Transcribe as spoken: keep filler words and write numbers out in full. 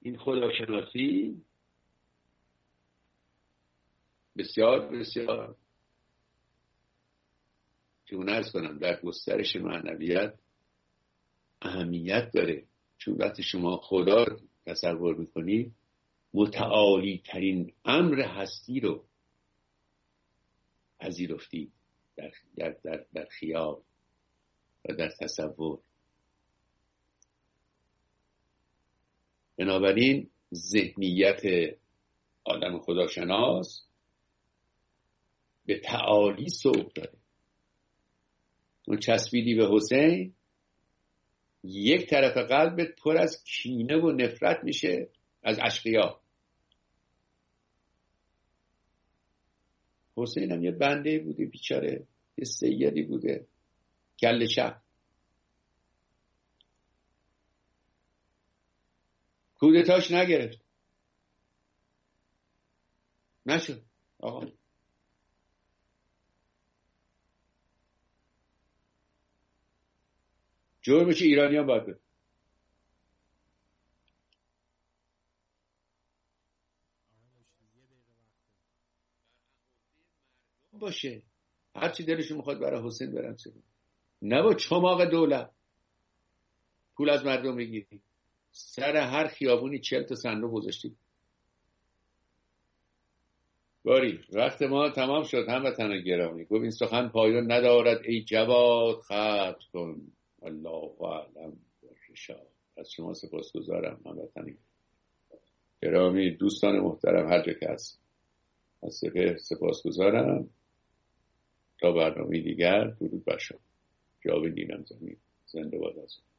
این خداشناسی بسیار بسیار چون ارز کنم در گسترش معنویت اهمیت داره. چون وقتی شما خدا تصور میکنید متعالی ترین امر هستی رو پذیرفتید در, در, در, در خیال و در تصور. بنابراین ذهنیت آدم خداشناس به تعالی سوق داره. اون چسبیدی به حسین، یک طرف قلبت پر از کینه و نفرت میشه از اشقیا. حسین هم یه بنده بوده بیچاره، یه سیدی بوده کل شب. کودتاش نگرفت، نشد آقا. جرمش ایرانی هم باید بود. باشه هرچی دلشون میخواد برای حسین برن چه نه با چماق دولت پول از مردم میگیری، سر هر خیابونی چهل تا صندوق گذاشتی. باری وقت ما تمام شد. هموطنان گرامی، گفت این سخن پایان ندارد ای جواد، ختم کن. الله اعلم بالرشاد. از شما سپاسگزارم هموطنان گرامی، دوستان محترم هر جا که هست، از سپه سپاسگزارم. تا برنامه دیگر درود بر شما. جاوید دیدم زمین. زنده باد.